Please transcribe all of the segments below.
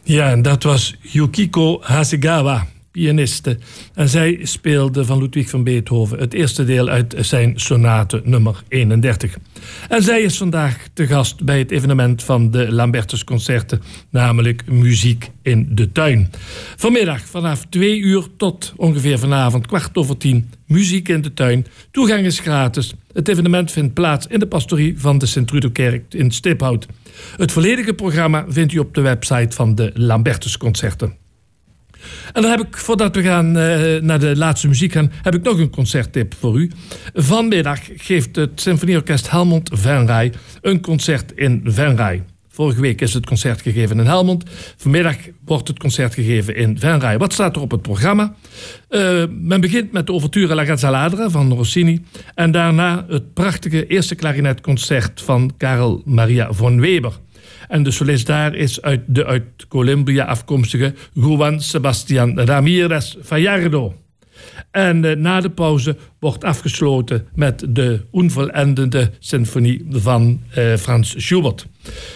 Ja, en dat was Yukiko Hasegawa, pianiste. En zij speelde van Ludwig van Beethoven het eerste deel uit zijn sonate nummer 31. En zij is vandaag te gast bij het evenement van de Lambertusconcerten, namelijk Muziek in de Tuin. Vanmiddag vanaf 2 uur tot ongeveer vanavond 9:15, Muziek in de Tuin. Toegang is gratis. Het evenement vindt plaats in de pastorie van de Sint-Truidenkerk in Stiphout. Het volledige programma vindt u op de website van de Lambertusconcerten. En dan heb ik, voordat we gaan naar de laatste muziek gaan, heb ik nog een concerttip voor u. Vanmiddag geeft het Symfonieorkest Helmond Venray een concert in Venray. Vorige week is het concert gegeven in Helmond. Vanmiddag wordt het concert gegeven in Venray. Wat staat er op het programma? Men begint met de ouverture La Gazzaladra van Rossini. En daarna het prachtige eerste klarinetconcert van Karel Maria von Weber. En de solist daar is uit Colombia afkomstige Juan Sebastián Ramírez Fallardo. En na de pauze wordt afgesloten met de onvollendende symfonie van Frans Schubert.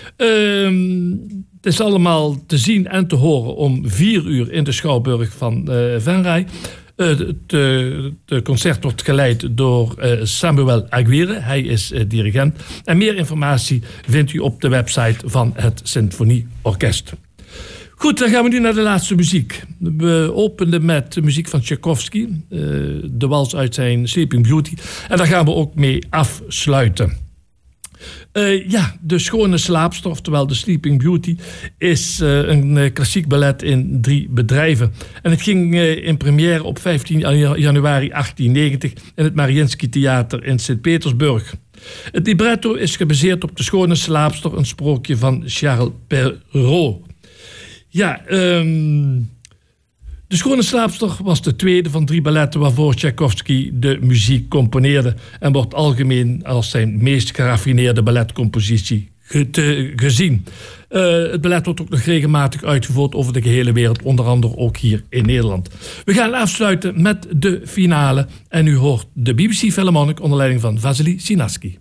Het is allemaal te zien en te horen om 4 uur in de Schouwburg van Venray. Het concert wordt geleid door Samuel Aguirre. Hij is dirigent. En meer informatie vindt u op de website van het Symfonieorkest. Goed, dan gaan we nu naar de laatste muziek. We openden met de muziek van Tchaikovsky. De wals uit zijn Sleeping Beauty. En daar gaan we ook mee afsluiten. De Schone Slaapster, oftewel de Sleeping Beauty, is een klassiek ballet in 3 bedrijven. En het ging in première op 15 januari 1890 in het Mariinsky Theater in Sint-Petersburg. Het libretto is gebaseerd op de Schone Slaapster, een sprookje van Charles Perrault. De Schone Slaapster was de tweede van 3 balletten waarvoor Tchaikovsky de muziek componeerde en wordt algemeen als zijn meest geraffineerde balletcompositie gezien. Het ballet wordt ook nog regelmatig uitgevoerd over de gehele wereld, onder andere ook hier in Nederland. We gaan afsluiten met de finale en u hoort de BBC Philharmonic onder leiding van Vasily Sinaski.